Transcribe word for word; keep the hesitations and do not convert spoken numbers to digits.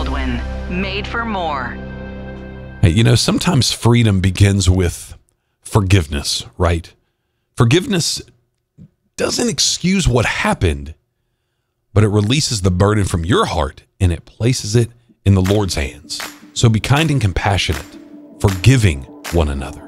Baldwin, made for more. Hey, you know, sometimes freedom begins with forgiveness, right? Forgiveness doesn't excuse what happened, but it releases the burden from your heart and it places it in the Lord's hands. So be kind and compassionate, forgiving one another.